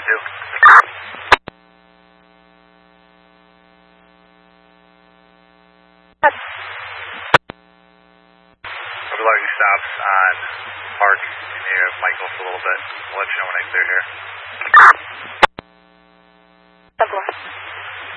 2. I'll be logging stops on Park near Michaels a little bit. I'll let you know when I clear here. 10-4.